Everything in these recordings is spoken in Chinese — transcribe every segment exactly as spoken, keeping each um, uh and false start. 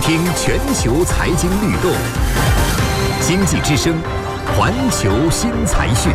听全球财经律动，经济之声，环球新财讯。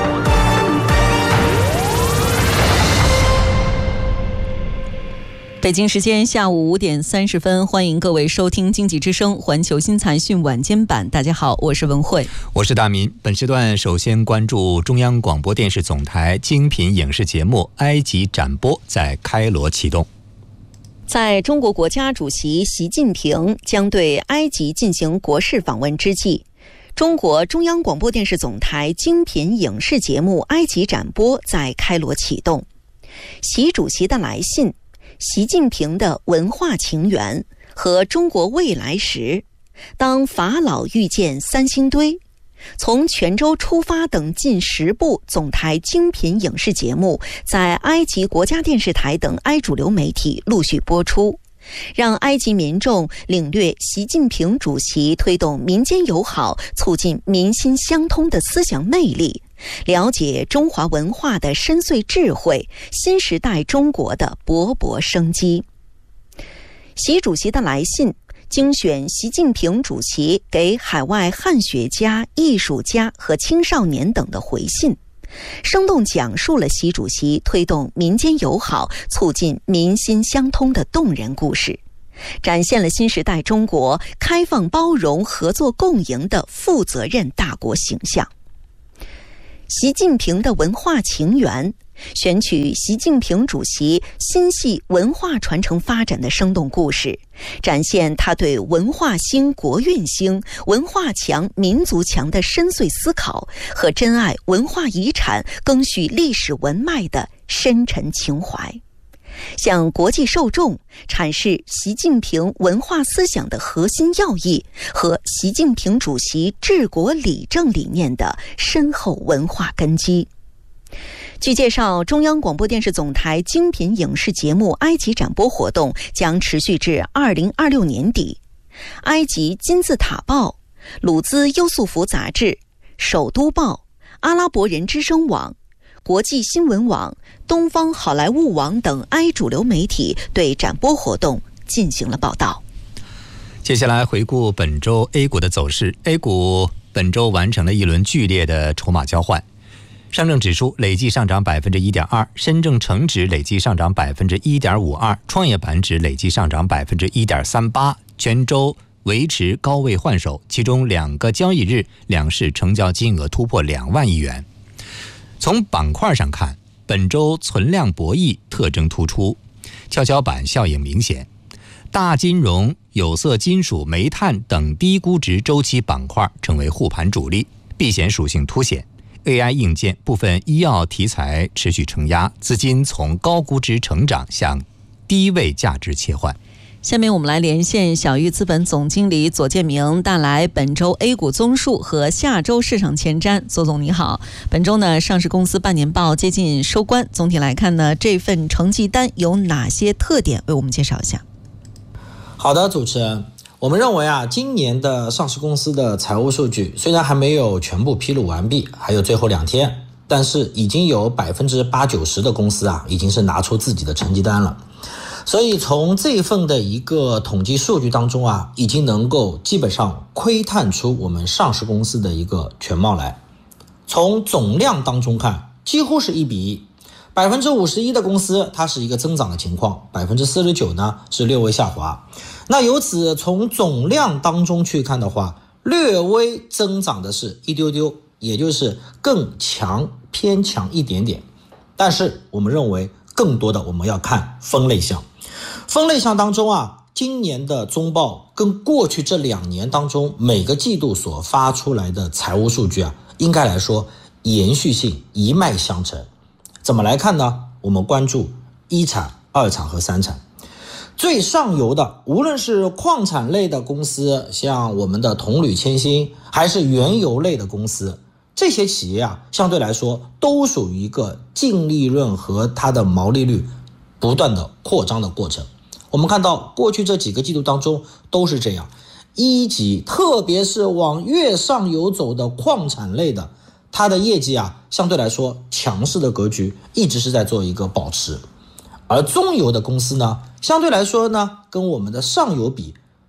北京时间下午五点三十分，欢迎各位收听经济之声环球新财讯晚间版。大家好，我是文慧， 我是大民。本时段首先关注中央广播电视总台精品影视节目《埃及展播》在开罗启动。 在中国国家主席习近平将对埃及进行国事访问之际，中国中央广播电视总台精品影视节目《埃及展播》在开罗启动。习主席的来信、习近平的文化情缘和中国未来时、当法老遇见三星堆、从泉州出发等近十部总台精品影视节目在埃及国家电视台等埃主流媒体陆续播出，让埃及民众领略习近平主席推动民间友好、促进民心相通的思想魅力，了解中华文化的深邃智慧，新时代中国的勃勃生机。习主席的来信精选习近平主席给海外汉学家、艺术家和青少年等的回信，生动讲述了习主席推动民间友好、促进民心相通的动人故事，展现了新时代中国开放包容、合作共赢的负责任大国形象。习近平的文化情缘选取习近平主席心系文化传承发展的生动故事，展现他对文化兴、国运兴、文化强、民族强的深邃思考和珍爱文化遗产、赓续历史文脉的深沉情怀，向国际受众阐释习近平文化思想的核心要义和习近平主席治国理政理念的深厚文化根基。据介绍，中央广播电视总台精品影视节目《埃及展播》活动将持续至二零二六年底。埃及金字塔报、鲁兹优素福杂志、首都报、阿拉伯人之声网、国际新闻网、东方好莱坞网等埃主流媒体对展播活动进行了报道。 接下来回顾本周 A 股的走势。 A 股本周完成了一轮剧烈的筹码交换，上证指数累计上涨 百分之一点二， 深证成指累计上涨 百分之一点五二， 创业板指累计上涨 百分之一点三八， 全周维持高位换手，其中两个交易日两市成交金额突破两万亿元。从板块上看，本周存量博弈特征突出，跷跷板效应明显，大金融、有色金属、煤炭等低估值周期板块成为护盘主力，避险属性凸显。A I 硬件、部分医药题材持续承压，资金从高估值成长向低位价值切换。 下面我们来连线小玉资本总经理左建明，带来本周 A 股综述和下周市场前瞻。左总你好，本周呢上市公司半年报接近收官，总体来看呢，这份成绩单有哪些特点？为我们介绍一下。 好的，主持人。我们认为啊，今年的上市公司的财务数据虽然还没有全部披露完毕，还有最后两天，但是已经有百分之八九十的公司啊，已经是拿出自己的成绩单了。所以从这份的一个统计数据当中啊，已经能够基本上窥探出我们上市公司的一个全貌来。从总量当中看，几乎是一比一。百分之五十一的公司它是一个增长的情况，百分之四十九呢是略微下滑。那由此从总量当中去看的话，略微增长的是一丢丢，也就是更强偏强一点点。但是我们认为更多的我们要看分类项。分类项当中啊，今年的中报跟过去这两年当中每个季度所发出来的财务数据啊，应该来说延续性一脉相承。怎么来看呢？我们关注一产、二产和三产。最上游的，无论是矿产类的公司，像我们的铜铝铅锌，还是原油类的公司，这些企业啊，相对来说都属于一个净利润和它的毛利率不断的扩张的过程。我们看到过去这几个季度当中都是这样，一级特别是往越上游走的矿产类的，它的业绩啊，相对来说强势的格局一直是在做一个保持。而中游的公司呢，相对来说呢，跟我们的上游比，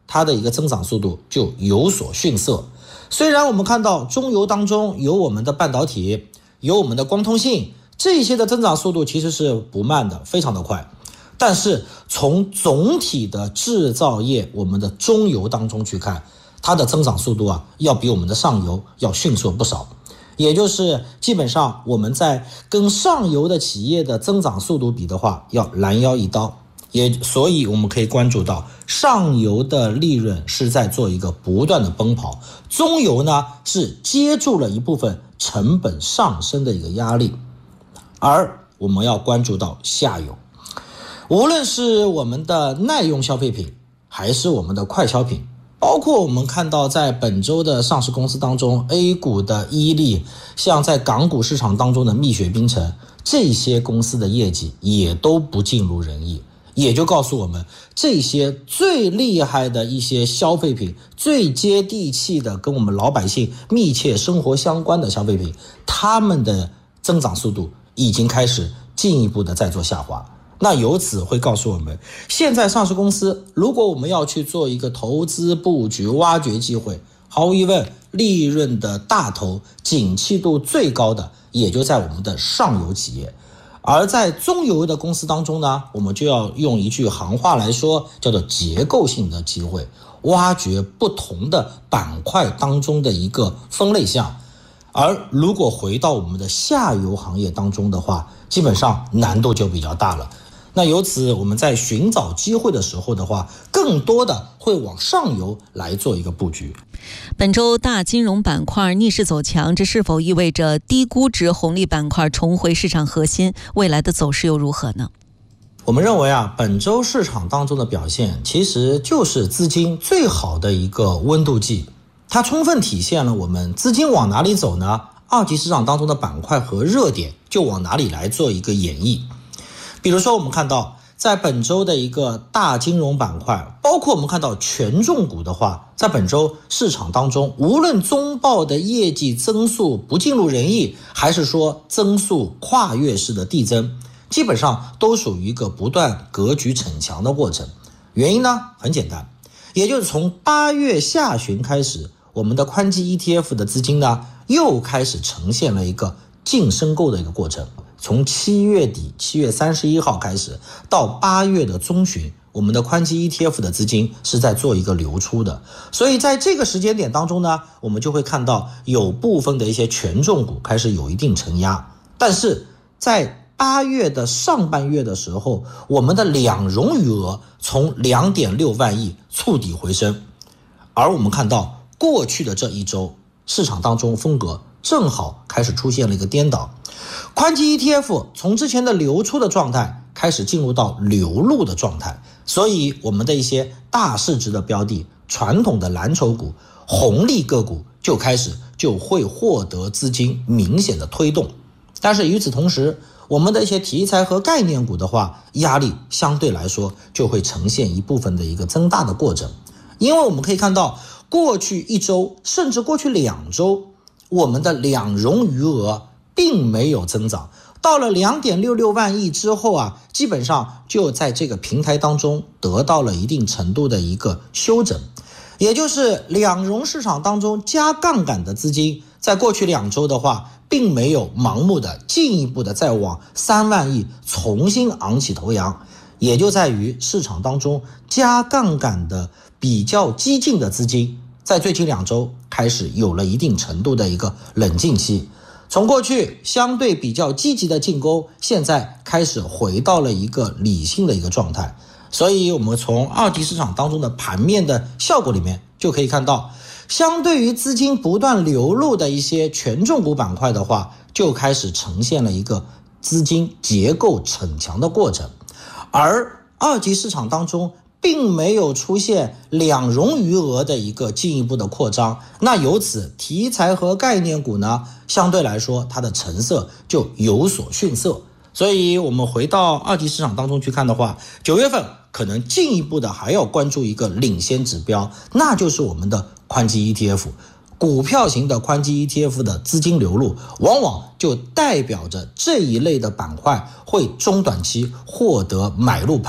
它的一个增长速度就有所逊色。虽然我们看到中游当中有我们的半导体，有我们的光通信，这些的增长速度其实是不慢的，非常的快。但是从总体的制造业，我们的中游当中去看，它的增长速度啊，要比我们的上游要迅速不少。也就是基本上我们在跟上游的企业的增长速度比的话，要拦腰一刀。也所以我们可以关注到，上游的利润是在做一个不断的奔跑，中游呢是接住了一部分成本上升的一个压力。而我们要关注到下游，无论是我们的耐用消费品，还是我们的快消品，包括我们看到在本周的上市公司当中 A 股的伊利，像在港股市场当中的蜜雪冰城，这些公司的业绩也都不尽如人意。也就告诉我们，这些最厉害的一些消费品，最接地气的跟我们老百姓密切生活相关的消费品，他们的增长速度已经开始进一步的在做下滑。那由此会告诉我们，现在上市公司如果我们要去做一个投资布局挖掘机会，毫无疑问利润的大头，景气度最高的也就在我们的上游企业。而在中游的公司当中呢，我们就要用一句行话来说，叫做结构性的机会，挖掘不同的板块当中的一个分类项。而如果回到我们的下游行业当中的话，基本上难度就比较大了。那由此我们在寻找机会的时候的话，更多的会往上游来做一个布局。 本周大金融板块逆势走强，这是否意味着低估值红利板块重回市场核心？未来的走势又如何呢？ 我们认为啊，本周市场当中的表现其实就是资金最好的一个温度计，它充分体现了我们资金往哪里走呢？二级市场当中的板块和热点就往哪里来做一个演绎。比如说我们看到在本周的一个大金融板块，包括我们看到权重股的话，在本周市场当中，无论中报的业绩增速不尽如人意，还是说增速跨越式的递增，基本上都属于一个不断格局逞强的过程。原因呢很简单，也就是从八月下旬开始，我们的宽基 E T F 的资金呢又开始呈现了一个净申购的一个过程。从七月底七月三十一号开始到八月的中旬，我们的宽基 E T F 的资金是在做一个流出的。所以在这个时间点当中呢，我们就会看到有部分的一些权重股开始有一定承压。但是在八月的上半月的时候，我们的两融余额从 两点六万亿触底回升。而我们看到过去的这一周市场当中风格正好开始出现了一个颠倒，宽基 E T F 从之前的流出的状态开始进入到流入的状态，所以我们的一些大市值的标的，传统的蓝筹股、红利个股就开始就会获得资金明显的推动。但是与此同时，我们的一些题材和概念股的话，压力相对来说就会呈现一部分的一个增大的过程。因为我们可以看到过去一周甚至过去两周，我们的两融余额并没有增长，到了 两点六六万亿之后啊，基本上就在这个平台当中得到了一定程度的一个修整。也就是两融市场当中加杠杆的资金，在过去两周的话，并没有盲目的进一步的再往三万亿重新昂起头扬，也就在于市场当中加杠杆的比较激进的资金，在最近两周开始有了一定程度的一个冷静期。从过去相对比较积极的进攻，现在开始回到了一个理性的一个状态。所以我们从二级市场当中的盘面的效果里面就可以看到，相对于资金不断流入的一些权重股板块的话，就开始呈现了一个资金结构逞强的过程。而二级市场当中并没有出现两融余额的一个进一步的扩张，那由此题材和概念股呢，相对来说它的成色就有所逊色。所以我们回到二级市场当中去看的话，九月份可能进一步的还要关注一个领先指标，那就是我们的宽基 E T F。 股票型的宽基 E T F 的资金流入，往往就代表着这一类的板块会中短期获得买入盘，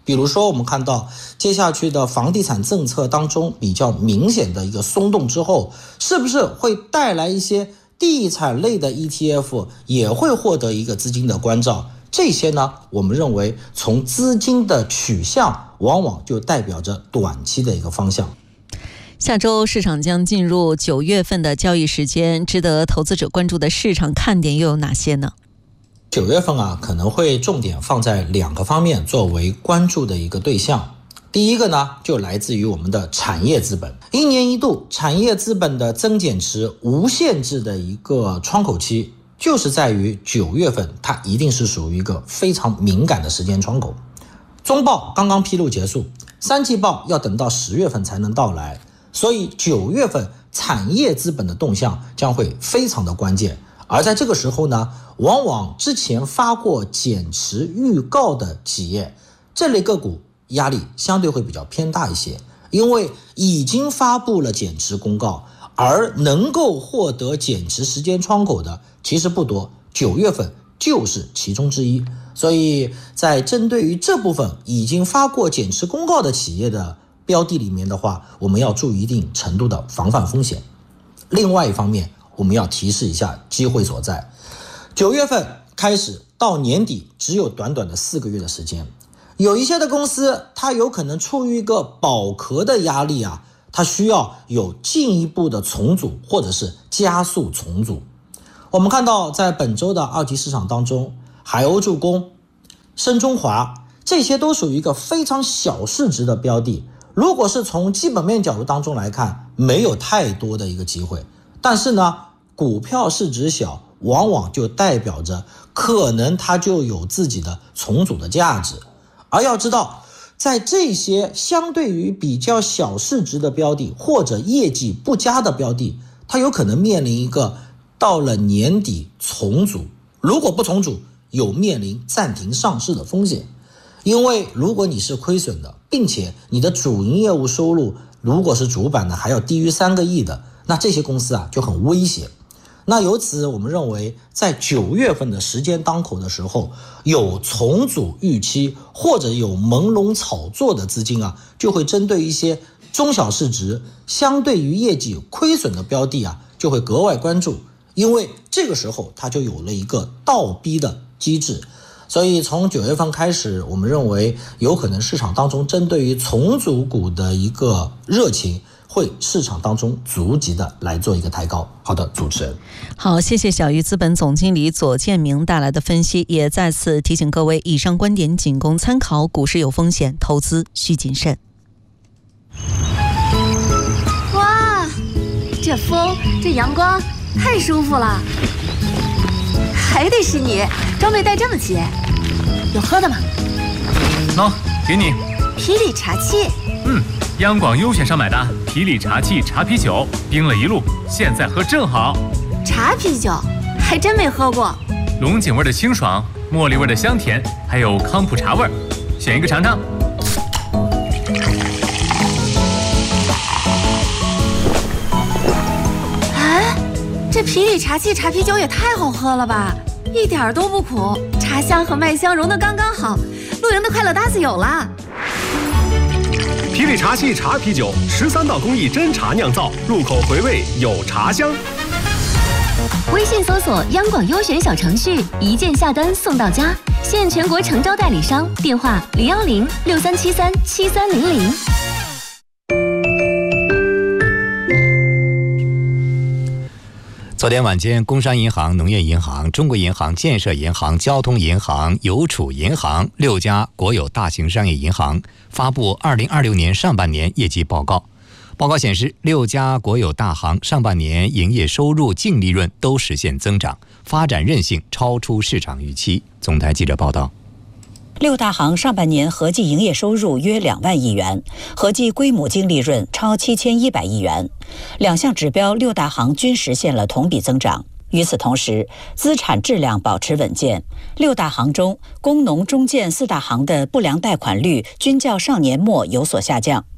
比如说我们看到接下去的房地产政策当中比较明显的一个松动之后，是不是会带来一些地产类的 E T F 也会获得一个资金的关照？这些呢，我们认为从资金的取向往往就代表着短期的一个方向。 下周市场将进入九月份的交易时间，值得投资者关注的市场看点又有哪些呢？ 九月份啊，可能会重点放在两个方面作为关注的一个对象。第一个呢，就来自于我们的产业资本。一年一度产业资本的增减值无限制的一个窗口期，就是在于九月份，它一定是属于一个非常敏感的时间窗口。中报刚刚披露结束，三季报要等到十月份才能到来，所以九月份产业资本的动向将会非常的关键。而在这个时候呢，往往之前发过减持预告的企业，这类个股压力相对会比较偏大一些，因为已经发布了减持公告，而能够获得减持时间窗口的其实不多，九月份就是其中之一。所以在针对于这部分已经发过减持公告的企业的标的里面的话，我们要注意一定程度的防范风险。另外一方面，我们要提示一下机会所在。九月份开始到年底只有短短的四个月的时间，有一些的公司它有可能处于一个保壳的压力啊，它需要有进一步的重组或者是加速重组。我们看到在本周的二级市场当中，海鸥重工、深中华这些都属于一个非常小市值的标的，如果是从基本面角度当中来看，没有太多的一个机会。但是呢，股票市值小，往往就代表着可能它就有自己的重组的价值。而要知道，在这些相对于比较小市值的标的或者业绩不佳的标的，它有可能面临一个到了年底重组，如果不重组，有面临暂停上市的风险。因为如果你是亏损的，并且你的主营业务收入如果是主板的还要低于三个亿的，那这些公司啊就很危险。那由此我们认为，在九月份的时间当口的时候，有重组预期或者有朦胧炒作的资金啊，就会针对一些中小市值相对于业绩亏损的标的啊，就会格外关注，因为这个时候它就有了一个倒逼的机制。所以从九月份开始，我们认为有可能市场当中针对于重组股的一个热情会市场当中逐级的来做一个抬高。好的，主持人。 好，谢谢小鱼资本总经理左建明带来的分析，也再次提醒各位，以上观点仅供参考，股市有风险，投资需谨慎。 哇，这风，这阳光，太舒服了。还得是你，装备带这么齐。有喝的吗？ 喏、no, 给你。 霹雳茶器。 嗯，央广优选上买的霹雳茶器茶啤酒，冰了一路，现在喝正好。 茶啤酒还真没喝过。 龙井味的清爽，茉莉味的香甜，还有康普茶味，选一个尝尝。 哎，这霹雳茶器茶啤酒也太好喝了吧！一点都不苦，茶香和麦香融得刚刚好，露营的快乐搭子有了。 霹雳茶器茶啤酒，十三道工艺真茶酿造，入口回味有茶香。 微信搜索央广优选小程序，一键下单送到家，现全国诚招代理商，电话零幺零六三七三七三零零。 昨天晚间，工商银行、农业银行、中国银行、建设银行、交通银行、邮储银行六家国有大型商业银行发布二零二六年上半年业绩报告。报告显示，六家国有大行上半年营业收入、净利润都实现增长，发展韧性超出市场预期。总台记者报道。 六大行上半年合计营业收入约两万亿元，合计归母净利润超七千一百亿元，两项指标六大行均实现了同比增长。与此同时，资产质量保持稳健。六大行中，工农中建四大行的不良贷款率均较上年末有所下降。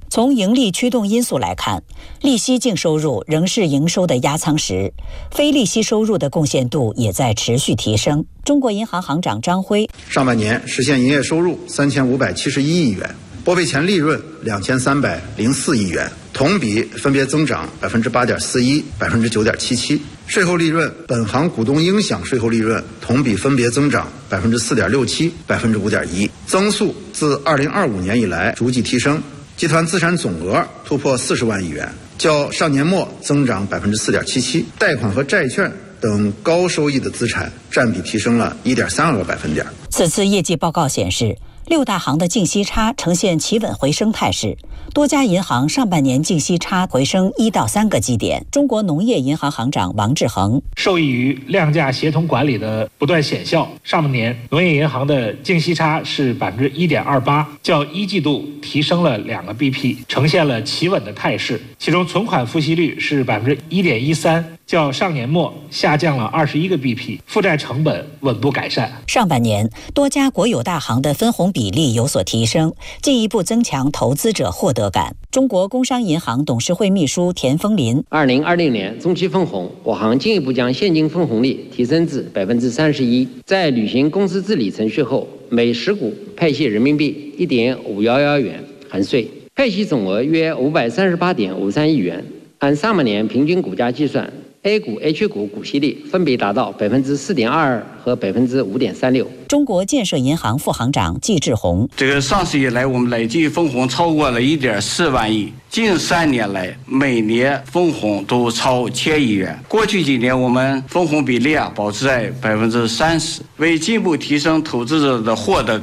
从盈利驱动因素来看，利息净收入仍是营收的压舱石，非利息收入的贡献度也在持续提升。中国银行行长张辉， 上半年实现营业收入三千五百七十一亿元，拨备前利润两千三百零四亿元，同比分别增长百分之八点四一、百分之九点七七。税后利润、本行股东应享税后利润同比分别增长百分之四点六七、百分之五点一，增速自二零二五年以来逐季提升。集团资产总额突破四十万亿元，较上年末增长百分之四点七七，贷款和债券等高收益的资产占比提升了一点三二个百分点。 此次业绩报告显示，六大行的净息差呈现企稳回升态势，多家银行上半年净息差回升一到三个基点。中国农业银行行长王志恒， 受益于量价协同管理的不断显效，上半年农业银行的净息差是百分之一点二八，较一季度提升了两个 B P， 呈现了企稳的态势。其中存款付息率是百分之一点一三，较上年末下降了二十一个 B P， 负债成本稳步改善。 上半年多家国有大行的分红比例有所提升，进一步增强投资者获得感。中国工商银行董事会秘书田丰林， 二零二零年中期分红，我行进一步将现金分红率提升至百分之三十一，在履行公司治理程序后，每十股派息人民币一点五一一元含税，派息总额约五百三十八点五三亿元。按上半年平均股价计算， A 股、H 股股息率分别达到百分之四点二二和百分之五点三六。 中国建设银行副行长季志宏， 这个上市以来，我们累计分红超过了一点四万亿，近三年来每年分红都超千亿元。过去几年，我们分红比例啊保持在百分之三十，为进一步提升投资者的获得